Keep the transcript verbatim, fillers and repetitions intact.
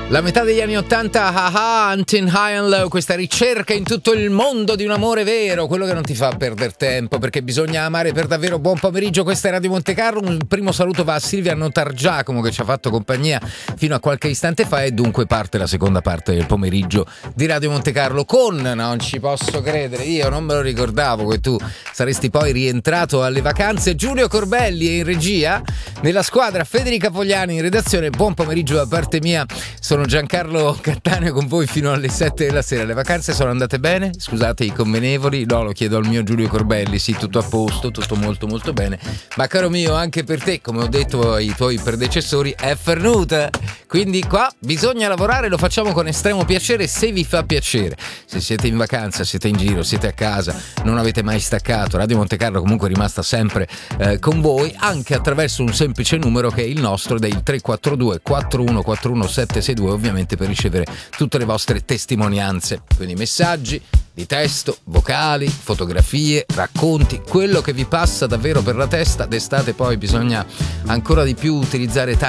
La metà degli anni ottanta, haha, Hunting High and Low, questa ricerca in tutto il mondo di un amore vero, quello che non ti fa perdere tempo, perché bisogna amare per davvero. Buon pomeriggio, questa è Radio Monte Carlo. Un primo saluto va a Silvia Notargiacomo che ci ha fatto compagnia fino a qualche istante fa, e dunque parte la seconda parte del pomeriggio di Radio Monte Carlo con, non ci posso credere, io non me lo ricordavo che tu saresti poi rientrato alle vacanze, Giulio Corbelli è in regia, nella squadra Federica Pogliani in redazione. Buon pomeriggio da parte mia. Sono Giancarlo Cattaneo con voi fino alle sette della sera. Le vacanze sono andate bene? Scusate i convenevoli, no, lo chiedo al mio Giulio Corbelli. Sì, tutto a posto, tutto molto molto bene. Ma caro mio, anche per te, come ho detto ai tuoi predecessori, è fernuta. Quindi qua bisogna lavorare, lo facciamo con estremo piacere se vi fa piacere. Se siete in vacanza, siete in giro, siete a casa, non avete mai staccato, Radio Monte Carlo comunque è rimasta sempre eh, con voi, anche attraverso un semplice numero che è il nostro, del tre quattro due quattro uno quattro uno sette sei due, ovviamente per ricevere tutte le vostre testimonianze, quindi messaggi di testo, vocali, fotografie, racconti, quello che vi passa davvero per la testa. D'estate poi bisogna ancora di più utilizzare